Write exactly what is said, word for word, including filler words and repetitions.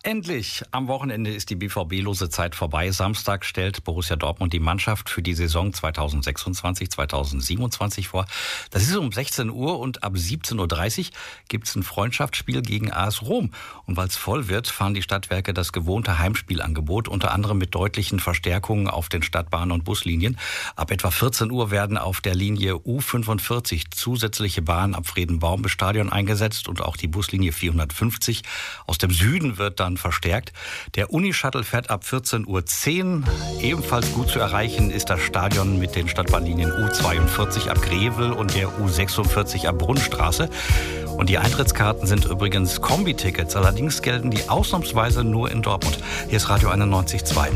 Endlich! Am Wochenende ist die B V B-lose Zeit vorbei. Samstag stellt Borussia Dortmund die Mannschaft für die Saison zweitausendsechsundzwanzig zweitausendsiebenundzwanzig vor. Das ist um sechzehn Uhr und ab siebzehn Uhr dreißig gibt es ein Freundschaftsspiel gegen A S Rom. Und weil es voll wird, fahren die Stadtwerke das gewohnte Heimspielangebot, unter anderem mit deutlichen Verstärkungen auf den Stadtbahnen und Buslinien. Ab etwa vierzehn Uhr werden auf der Linie U fünfundvierzig zusätzliche Bahnen ab Friedenbaum-Stadion eingesetzt und auch die Buslinie vierhundertfünfzig aus dem Süden wird dann verstärkt. Der Uni-Shuttle fährt ab vierzehn Uhr zehn. Ebenfalls gut zu erreichen ist das Stadion mit den Stadtbahnlinien U zweiundvierzig ab Grevel und der U sechsundvierzig ab Brunnstraße. Und die Eintrittskarten sind übrigens Kombi-Tickets. Allerdings gelten die ausnahmsweise nur in Dortmund. Hier ist Radio einundneunzig Komma zwei.